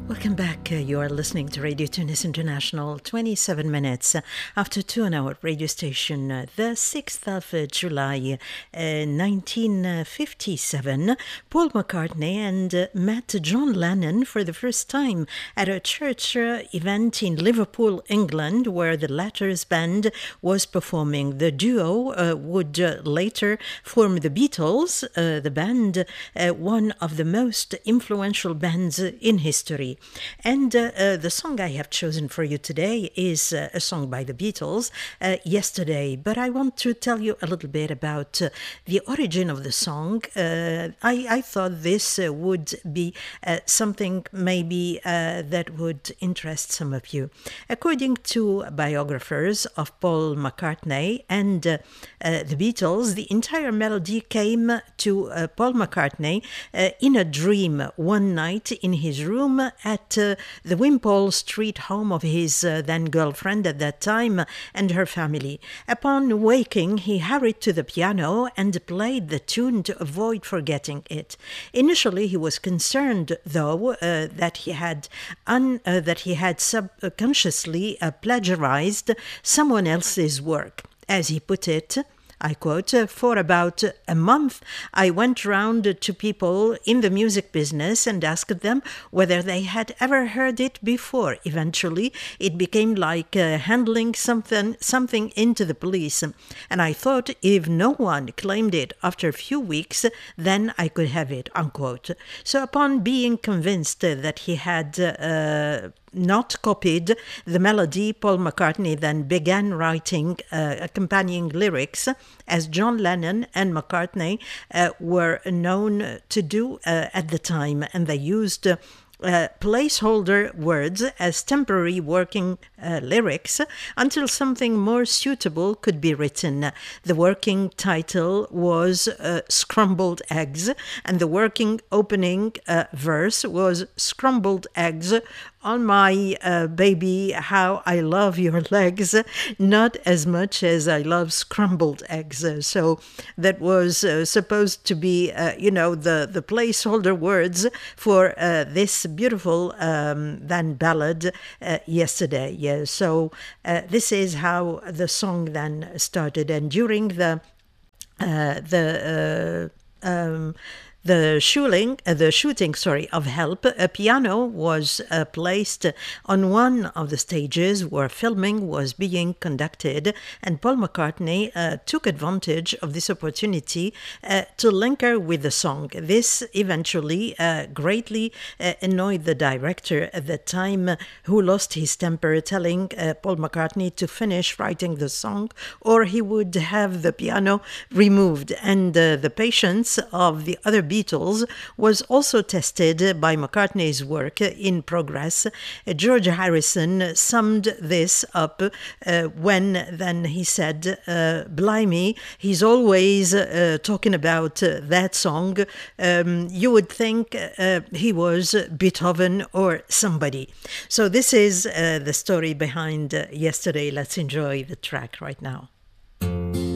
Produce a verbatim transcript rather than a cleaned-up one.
Welcome back. Uh, you are listening to Radio Tunis International, twenty-seven minutes after two on our radio station, uh, the sixth of uh, July, uh, nineteen fifty-seven. Paul McCartney and uh, met John Lennon for the first time at a church uh, event in Liverpool, England, where the latter's band was performing. The duo uh, would uh, later form the Beatles, uh, the band, uh, one of the most influential bands in history. And uh, uh, the song I have chosen for you today is uh, a song by the Beatles, uh, Yesterday. But I want to tell you a little bit about uh, the origin of the song. Uh, I, I thought this uh, would be uh, something maybe uh, that would interest some of you. According to biographers of Paul McCartney and uh, uh, the Beatles, the entire melody came to uh, Paul McCartney uh, in a dream one night in his room at uh, the Wimpole Street home of his uh, then girlfriend at that time and her family. Upon waking, he hurried to the piano and played the tune to avoid forgetting it. Initially, he was concerned, though, uh, that he had un- uh, that he had subconsciously uh, plagiarized someone else's work. As he put it, I quote, "For about a month, I went round to people in the music business and asked them whether they had ever heard it before. Eventually, it became like uh, handling something, something into the police. And I thought if no one claimed it after a few weeks, then I could have it," unquote. So upon being convinced that he had uh, not copied the melody, Paul McCartney then began writing uh, accompanying lyrics, as John Lennon and McCartney uh, were known to do uh, at the time, and they used uh, Uh, placeholder words as temporary working uh, lyrics until something more suitable could be written. The working title was uh, Scrambled Eggs, and the working opening uh, verse was Scrambled Eggs on my uh, baby, how I love your legs, not as much as I love scrambled eggs. Uh, so that was uh, supposed to be, uh, you know, the, the placeholder words for uh, this beautiful um, then ballad, uh, Yesterday. Yeah, so uh, this is how the song then started. And during the uh, the uh, um, The shooting, uh, the shooting, sorry, of Help, a piano was uh, placed on one of the stages where filming was being conducted, and Paul McCartney uh, took advantage of this opportunity uh, to link her with the song. This eventually uh, greatly uh, annoyed the director at the time, uh, who lost his temper, telling uh, Paul McCartney to finish writing the song or he would have the piano removed. And uh, the patience of the other Beatles was also tested by McCartney's work in progress. Uh, George Harrison summed this up uh, when then he said, uh, blimey, he's always uh, talking about uh, that song. Um, you would think uh, he was Beethoven or somebody. So this is uh, the story behind uh, Yesterday. Let's enjoy the track right now.